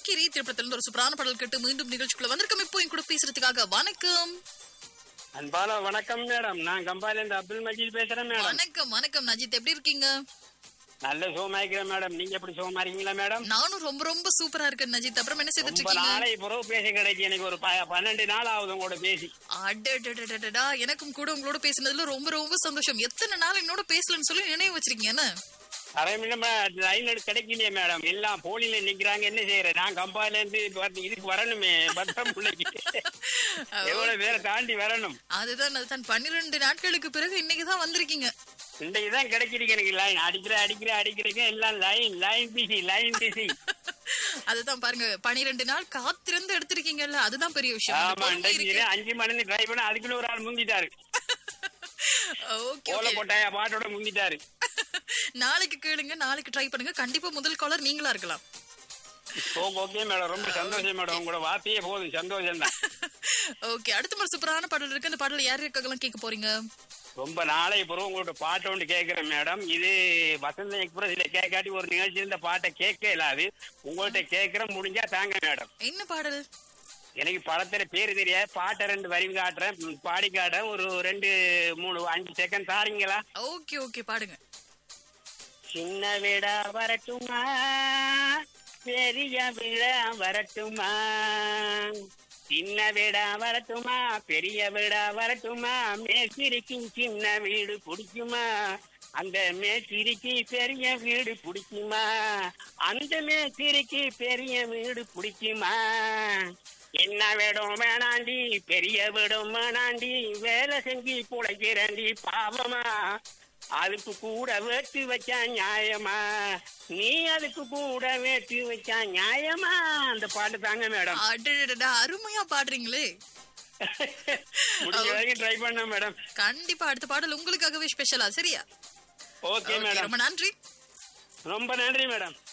போக்கிரி திரைப்படத்திலிருந்து ஒரு சூப்பரான பாடல் கேட்டு மீண்டும் நிகழ்ச்சிக்குள்ள வந்திருக்கோம். இப்போ என் கூட பேசுறதுக்காக வணக்கம். அன்பான வணக்கம் மேடம். நான் கம்பால இருந்து அப்துல் மஜீத் பேசுறேன் மேடம். வணக்கம் வணக்கம் நஜித், எப்படி இருக்கீங்க? நல்ல சுகமாக்கிறேன் மேடம். நீங்க எப்படி சுகமா இருக்கீங்களா மேடம்? நானும் ரொம்ப ரொம்ப சூப்பரா இருக்கேன் நஜித். அப்புறம் என்ன செய்துட்டு ரொம்ப இருக்கீங்க? நாளை பிறகு பேச கிடைச்சி எனக்கு ஒரு 12 நாள் ஆகுது உங்களோட பேசி. அடடடடடடா, எனக்கும் கூட உங்களோட பேசினதுல ரொம்ப ரொம்ப சந்தோஷம். எத்தனை நாள் என்னோட பேசலன்னு சொல்லி நினைவு வச்சிருக்கீங்க என்ன? அரை நிமிடம் லைன் கிடைக்கலையே மேடம். எல்லாம் போலியில நிக்கிறாங்க. என்ன செய்யறேன்? நான் கம்பால இருந்து இதுக்கு வரணுமே பத்திரம் பிள்ளைக்கு. எவ்வளவு பேரை தாண்டி வரணும். அதுதான் 12 நாட்களுக்கு பிறகு இன்னைக்குதான் வந்திருக்கீங்க. இன்றைக்குதான் கிடைக்கிறீங்க எனக்கு லைன். அடிக்கிறேன் எல்லாம் லைன் பிசி. அதுதான் பாருங்க, 12 நாள் காத்திருந்து எடுத்திருக்கீங்கல்ல, அதுதான் பெரிய விஷயம். ஆமா, 5 மணி ட்ரை பண்ண அதுக்குள்ள ஒரு ஆள் முந்திட்டாரு. ஓகே ஓல போட்டாயா பாட்டோட முந்திட்டாரு. நாளைக்கு கேளுங்க, நாளைக்கு ட்ரை பண்ணுங்க. கண்டிப்பா முதல் காலர் நீங்களா இருக்கலாம். ஓகே மேடம், ரொம்ப சந்தோஷம் மேடம். உங்களோட வார்த்தையே போதும், சந்தோஷம் தான். ஓகே, அடுத்த மாதிரி சூப்பரான பாடல் இருக்கு. அந்த பாடல யாருக்கெல்லாம் கேட்க போறீங்க? ரொம்ப நாளை பிறகு உங்களோட பாட்டை ஒன்று கேட்கிறேன் மேடம். இது வசந்த எக்ஸ்பிரஸ்ல கேட்காட்டி ஒரு நிகழ்ச்சி இந்த பாட்டை கேட்க இல்லாது. உங்கள்கிட்ட கேட்கிற முடிஞ்சா தாங்க மேடம். என்ன பாடல்? எனக்கு படத்துல பேரு தெரியாது. பாட்டை 2 வரி காட்டுறேன், பாடி காட்டுறேன். ஒரு 2, 3, 5 செகண்ட் தாரீங்களா? ஓகே ஓகே, பாடுங்க. சின்ன விடா வரட்டுமா, பெரிய விழா வரட்டுமா, சின்ன வீடா வரட்டுமா, பெரிய வீடா வரட்டுமா, மேசிரிக்கு சின்ன வீடு பிடிக்குமா, அந்த மேசிரிக்கு பெரிய வீடு பிடிக்குமா, அந்த மேசிரிக்கு பெரிய வீடு பிடிக்குமா, என்ன வீடும் வேணாண்டி, பெரிய வீடும் வேணாண்டி, வேலை செஞ்சு பிழைக்கிறண்டி பாவமா, அதுக்கு கூட வேட்டு வச்சா நியாயமா, நீ அதுக்கு கூட வேட்டு வச்சா நியாயமா. அந்த பாட்டு தாங்க மேடம். அடடடடா, அருமையா பாடுறீங்களே. முடிஞ்ச வரைக்கும் ட்ரை பண்ண மேடம். கண்டிப்பா அடுத்த பாடல் உங்களுக்காகவே ஸ்பெஷலா, சரியா? ஓகே மேடம், ரொம்ப நன்றி. ரொம்ப நன்றி மேடம்.